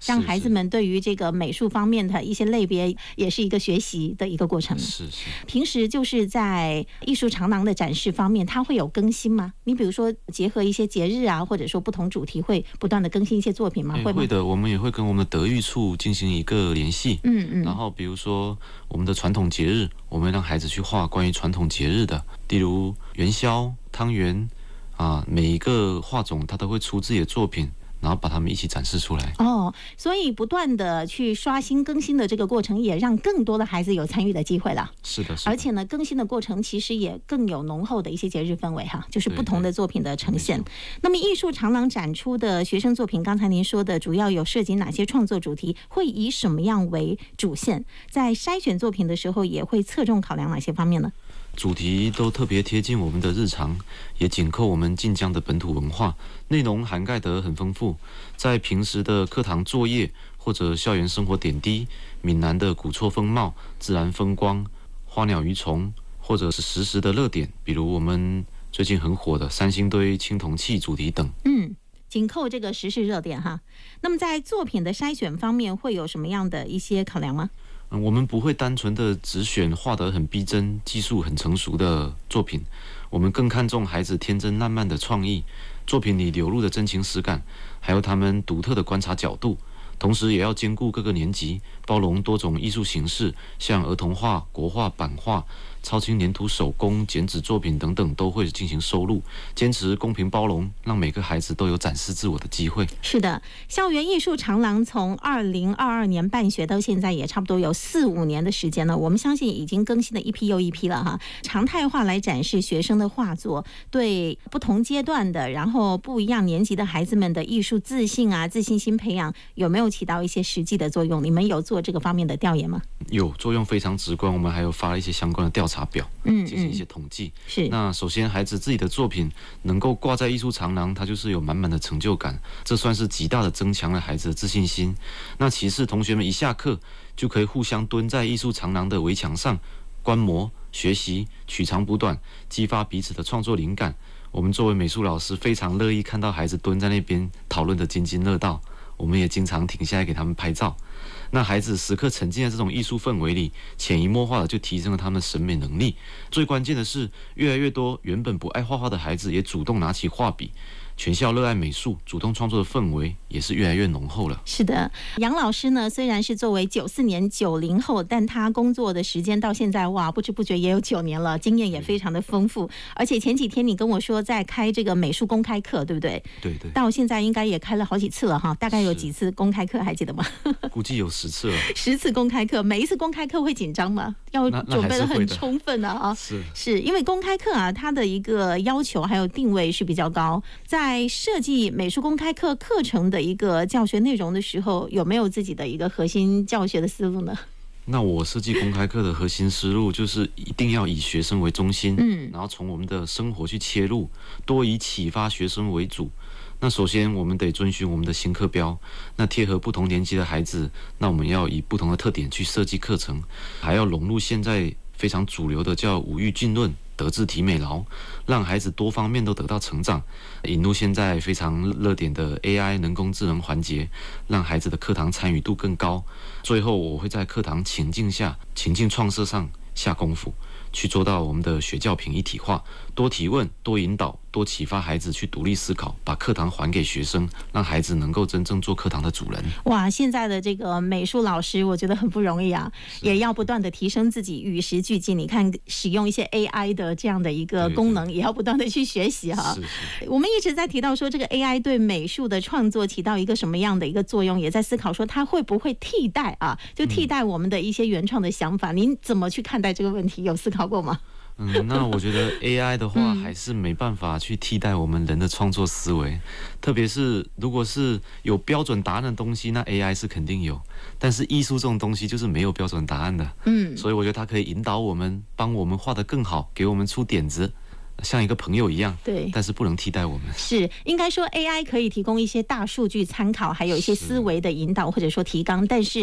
让孩子们对于这个美术方面的一些类别也是一个学习的一个过程。 是。 平时就是在艺术长廊的展示方面，它会有更新吗？你比如说结合一些节日啊，或者说不同主题，会不断的更新一些作品吗？ 会的，我们也会跟我们的德育处进行一个联系。然后比如说我们的传统节日，我们让孩子去画关于传统节日的，例如元宵、汤圆啊，每一个画种他都会出自己的作品，然后把它们一起展示出来。 所以不断的去刷新更新的这个过程，也让更多的孩子有参与的机会了。 是的。 而且呢，更新的过程其实也更有浓厚的一些节日氛围哈，就是不同的作品的呈现。那么艺术长廊展出的学生作品，刚才您说的主要有涉及哪些创作主题？会以什么样为主线？在筛选作品的时候，也会侧重考量哪些方面呢？ 主题都特别贴近我们的日常，也紧扣我们晋江的本土文化，内容涵盖得很丰富。在平时的课堂作业或者校园生活点滴，闽南的古厝风貌、自然风光、花鸟鱼虫，或者是实时的热点，比如我们最近很火的三星堆青铜器主题等。 紧扣这个时事热点哈。那么在作品的筛选方面，会有什么样的一些考量吗？ 我们不会单纯的只选画得很逼真、技术很成熟的作品，我们更看重孩子天真烂漫的创意，作品里流露的真情实感，还有他们独特的观察角度。同时也要兼顾各个年级，包容多种艺术形式，像儿童画、国画、版画、超轻粘土手工、剪纸作品等等都会进行收录，坚持公平包容，让每个孩子都有展示自我的机会。 是的，校园艺术长廊从2022年办学到现在也差不多有4-5年的时间了，我们相信已经更新了一批又一批了哈。常态化来展示学生的画作，对不同阶段的然后不一样年级的孩子们的艺术自信啊、自信心培养有没有起到一些实际的作用？你们有做这个方面的调研吗？ 有，作用非常直观，我们还有发了一些相关的调查表，进行一些统计。 是。 那首先孩子自己的作品能够挂在艺术长廊，他就是有满满的成就感，这算是极大的增强了孩子的自信心。那其次，同学们一下课就可以互相蹲在艺术长廊的围墙上观摩、学习、取长补短，激发彼此的创作灵感。我们作为美术老师，非常乐意看到孩子蹲在那边讨论得津津乐道，我们也经常停下来给他们拍照。那孩子时刻沉浸在这种艺术氛围里，潜移默化的就提升了他们的审美能力。最关键的是，越来越多原本不爱画画的孩子也主动拿起画笔。全校热爱美术，主动创作的氛围也是越来越浓厚了。 是的，杨老师呢，虽然是作为94年90后，但他工作的时间到现在哇，不知不觉也有9年了，经验也非常的丰富。而且前几天你跟我说在开这个美术公开课，对不对？ 对。 到现在应该也开了好几次了哈，大概有几次公开课还记得吗？ 估计有10次了。 10次公开课，每一次公开课会紧张吗？要准备得很充分啊！是因为公开课啊，它的一个要求还有定位是比较高，在设计美术公开课课程的一个教学内容的时候，有没有自己的一个核心教学的思路呢？ 那我设计公开课的核心思路就是一定要以学生为中心，然后从我们的生活去切入，多以启发学生为主。那首先我们得遵循我们的新课标，那贴合不同年级的孩子，那我们要以不同的特点去设计课程，还要融入现在非常主流的叫五育均论、德智体美劳，让孩子多方面都得到成长，引入现在非常热点的 AI 人工智能环节，让孩子的课堂参与度更高。最后我会在课堂情境下、情境创设上下功夫，去做到我们的学教品一体化，多提问、多引导、多启发孩子去独立思考，把课堂还给学生，让孩子能够真正做课堂的主人。 哇，现在的这个美术老师我觉得很不容易啊，也要不断的提升自己，与时俱进。你看使用一些 AI 的这样的一个功能，也要不断的去学习哈。我们一直在提到说这个 AI 对美术的创作起到一个什么样的一个作用，也在思考说它会不会替代啊，就替代我们的一些原创的想法。您怎么去看待这个问题？有思考过吗？ 那我觉得 AI 的话还是没办法去替代我们人的创作思维，特别是如果是有标准答案的东西，那 AI 是肯定有，但是艺术这种东西就是没有标准答案的，所以我觉得它可以引导我们，帮我们画得更好，给我们出点子，像一个朋友一样， 对， 但是不能替代我们。 是应该说 AI 可以提供一些大数据参考，还有一些思维的引导或者说提纲，但是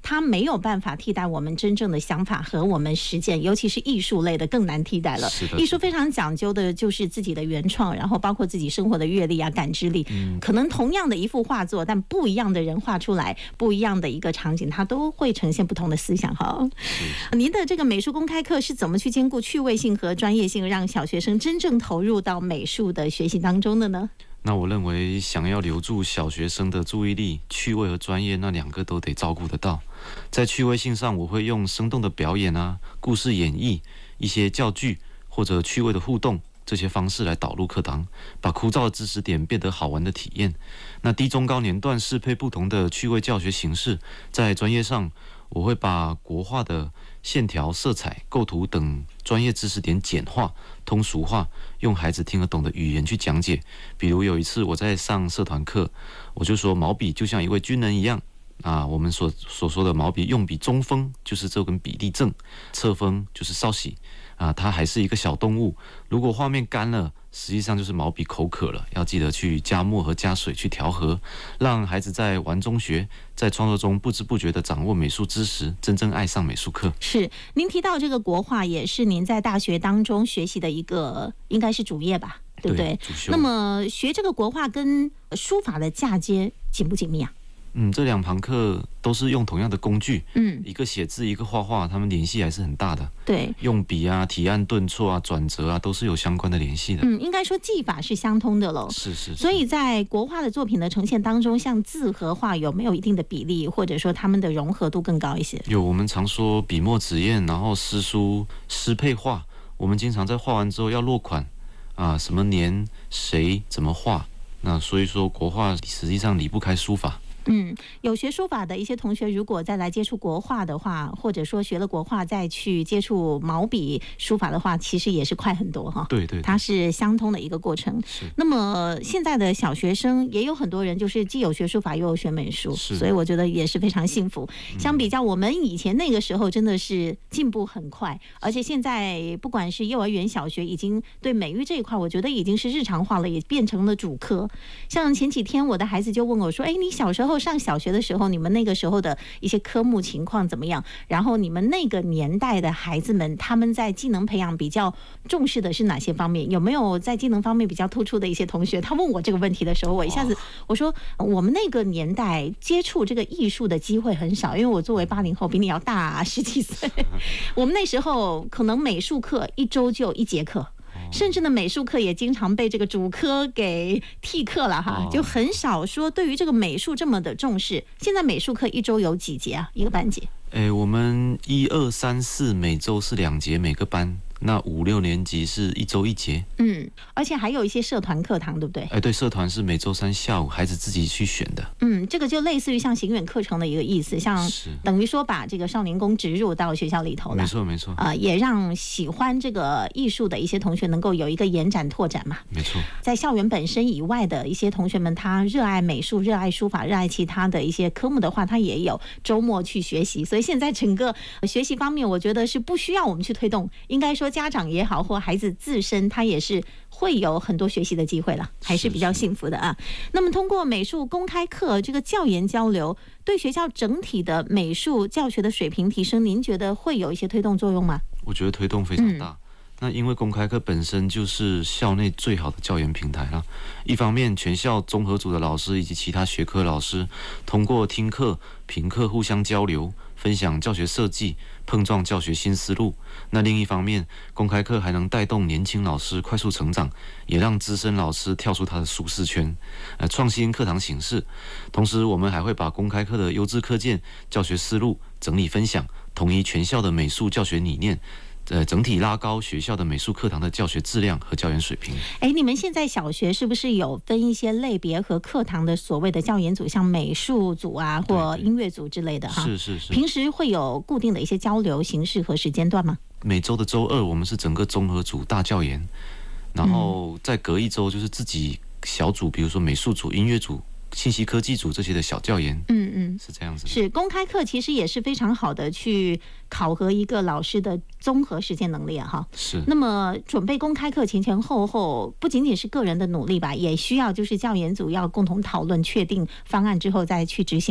它没有办法替代我们真正的想法和我们实践，尤其是艺术类的更难替代了。艺术非常讲究的就是自己的原创，然后包括自己生活的阅历啊、感知力。可能同样的一幅画作，但不一样的人画出来，不一样的一个场景，它都会呈现不同的思想哈。您的这个美术公开课是怎么去兼顾趣味性和专业性，让小学生真正投入到美术的学习当中的呢？ 那我认为，想要留住小学生的注意力，趣味和专业那2个都得照顾得到。在趣味性上，我会用生动的表演啊、故事演绎、一些教具或者趣味的互动这些方式来导入课堂，把枯燥的知识点变得好玩的体验。那低中高年段适配不同的趣味教学形式。在专业上，我会把国画的线条、色彩、构图等专业知识点简化、通俗化，用孩子听得懂的语言去讲解。比如有一次我在上社团课，我就说毛笔就像一位军人一样啊，我们所说的毛笔用笔中锋就是这根笔立正，侧锋就是稍息啊，它还是一个小动物。如果画面干了，实际上就是毛笔口渴了，要记得去加墨和加水去调和，让孩子在玩中学，在创作中不知不觉地掌握美术知识，真正爱上美术课。 是，您提到这个国画也是您在大学当中学习的一个，应该是主业吧，对不对？ 主修。 那么学这个国画跟书法的嫁接紧不紧密啊？ 这2堂课都是用同样的工具，一个写字，一个画画，他们联系还是很大的。 对， 用笔啊、提按顿挫啊、转折啊，都是有相关的联系的。 应该说技法是相通的喽。 是。 所以在国画的作品的呈现当中，像字和画有没有一定的比例，或者说他们的融合度更高一些？ 有，我们常说笔墨纸砚，然后诗书诗配画。我们经常在画完之后要落款啊，什么年谁怎么画。那所以说国画实际上离不开书法。 有学书法的一些同学，如果再来接触国画的话，或者说学了国画再去接触毛笔书法的话，其实也是快很多哈。 对， 它是相通的一个过程。那么现在的小学生也有很多人，就是既有学书法又有学美术，所以我觉得也是非常幸福。相比较我们以前那个时候，真的是进步很快，而且现在不管是幼儿园、小学，已经对美育这一块，我觉得已经是日常化了，也变成了主科。像前几天我的孩子就问我说：“哎，你小时候上小学的时候，你们那个时候的一些科目情况怎么样？然后你们那个年代的孩子们，他们在技能培养比较重视的是哪些方面？有没有在技能方面比较突出的一些同学？”他问我这个问题的时候，我一下子我说，我们那个年代接触这个艺术的机会很少，因为我作为80后，比你要大10几岁。我们那时候可能美术课1周就1节课。甚至呢，美术课也经常被这个主科给替课了哈，就很少说对于这个美术这么的重视。现在美术课1周有几节啊？一个班级？ 我们1、2、3、4每周是2节每个班。那5、6年级是1周1节， 而且还有一些社团课堂，对不对？ 对，社团是每周3下午，孩子自己去选的。 这个就类似于像行远课程的一个意思，像等于说把这个少年宫植入到学校里头了。 没错。 也让喜欢这个艺术的一些同学能够有一个延展拓展嘛。 没错， 在校园本身以外的一些同学们，他热爱美术、热爱书法、热爱其他的一些科目的话，他也有周末去学习。所以现在整个学习方面，我觉得是不需要我们去推动，应该说家长也好，或孩子自身他也是会有很多学习的机会了，还是比较幸福的啊。那么通过美术公开课这个教研交流，对学校整体的美术教学的水平提升，您觉得会有一些推动作用吗？ 我觉得推动非常大。那因为公开课本身就是校内最好的教研平台啦。一方面，全校综合组的老师以及其他学科老师通过听课、评课互相交流，分享教学设计，碰撞教学新思路。那另一方面，公开课还能带动年轻老师快速成长，也让资深老师跳出他的舒适圈，创新课堂形式。同时，我们还会把公开课的优质课件、教学思路整理分享，统一全校的美术教学理念。整体拉高学校的美术课堂的教学质量和教研水平。 你们现在小学是不是有分一些类别和课堂的所谓的教研组，像美术组啊或音乐组之类的哈？ 是。 平时会有固定的一些交流形式和时间段吗？ 每周的周2我们是整个综合组大教研，然后再隔1周就是自己小组，比如说美术组、音乐组、信息科技组这些的小教研，是这样子的。 是公开课其实也是非常好的去考核一个老师的综合实践能力啊哈。 是。 那么准备公开课前后，不仅仅是个人的努力吧，也需要就是教研组要共同讨论确定方案之后再去执行吗？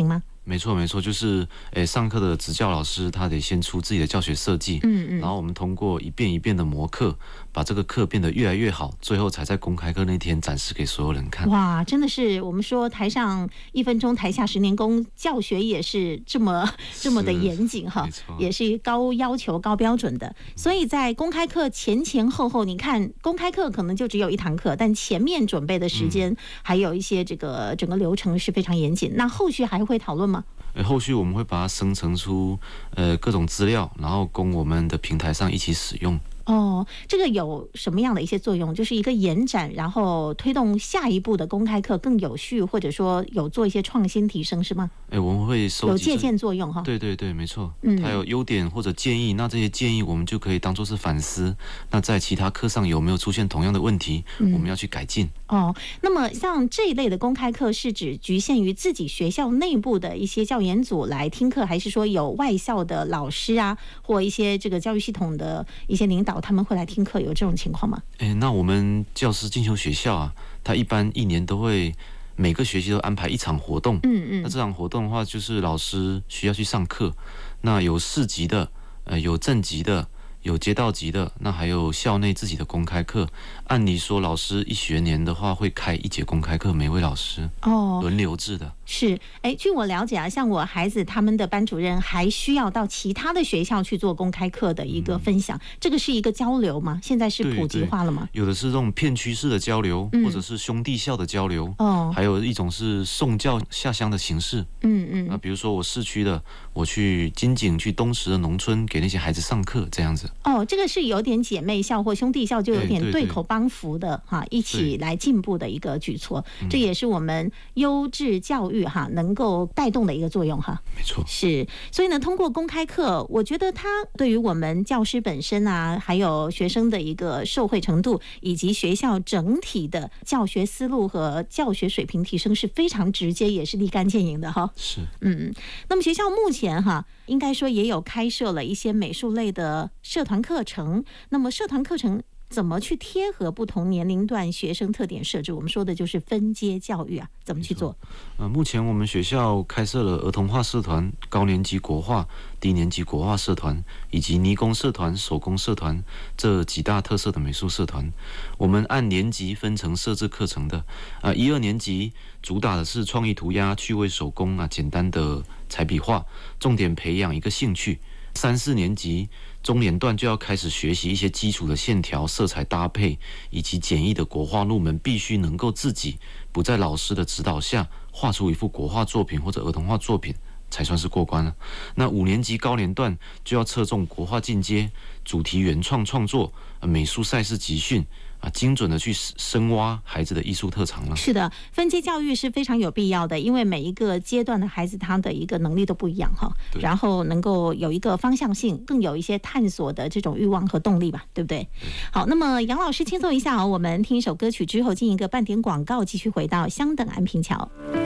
没错没错，就是上课的执教老师他得先出自己的教学设计，然后我们通过一遍一遍的磨课，把这个课变得越来越好，最后才在公开课那天展示给所有人看。 哇，真的是我们说台上1分钟，台下10年功，教学也是这么的严谨哈，也是高要求、高标准的。所以在公开课前后，你看公开课可能就只有1堂课，但前面准备的时间还有一些这个整个流程是非常严谨。那后续还会讨论吗？ 后续我们会把它生成出各种资料，然后供我们的平台上一起使用。 哦，这个有什么样的一些作用？就是一个延展，然后推动下一步的公开课更有序，或者说有做一些创新提升，是吗？ 我们会收集有借鉴作用哈。 对对对，没错。它有优点或者建议，那这些建议我们就可以当作是反思。那在其他课上有没有出现同样的问题，我们要去改进。 哦，那么像这一类的公开课是指局限于自己学校内部的一些教研组来听课，还是说有外校的老师啊，或一些这个教育系统的一些领导他们会来听课，有这种情况吗？ 那我们教师进修学校啊，它一般1年都会每个学期都安排1场活动。那这场活动的话，就是老师需要去上课，那有市级的，有正级的，有街道级的，那还有校内自己的公开课。按理说，老师1学年的话会开1节公开课，每位老师轮流制的。 是，据我了解啊，像我孩子他们的班主任还需要到其他的学校去做公开课的一个分享，这个是一个交流吗？现在是普及化了吗？ 有的是这种片区式的交流，或者是兄弟校的交流，还有一种是送教下乡的形式。那比如说我市区的，我去金井、去东石的农村给那些孩子上课，这样子。 这个是有点姐妹校或兄弟校，就有点对口帮扶的哈，一起来进步的一个举措。这也是我们优质教育哈能够带动的一个作用哈。 没错， 是。所以呢，通过公开课，我觉得它对于我们教师本身啊，还有学生的一个受惠程度，以及学校整体的教学思路和教学水平提升是非常直接，也是立竿见影的哈。 是。 那么学校目前哈，应该说也有开设了一些美术类的社团课程。那么社团课程怎么去贴合不同年龄段学生特点设置？我们说的就是分阶教育啊，怎么去做？ 目前我们学校开设了儿童画社团、高年级国画、低年级国画社团，以及泥工社团、手工社团这几大特色的美术社团。我们按年级分成设置课程的，1、2年级主打的是创意涂鸦、趣味手工啊，简单的彩笔画，重点培养一个兴趣。3、4年级中年段就要开始学习一些基础的线条、色彩搭配，以及简易的国画入门，必须能够自己不在老师的指导下画出一幅国画作品或者儿童画作品，才算是过关了。那5年级高年段就要侧重国画进阶、主题原创创作、美术赛事集训。精准的去深挖孩子的艺术特长了。 是的，分阶教育是非常有必要的，因为每一个阶段的孩子他的一个能力都不一样哈，然后能够有一个方向性，更有一些探索的这种欲望和动力吧，对不对？好，那么杨老师轻松一下我们听一首歌曲之后进一个半点广告，继续回到相等安平桥。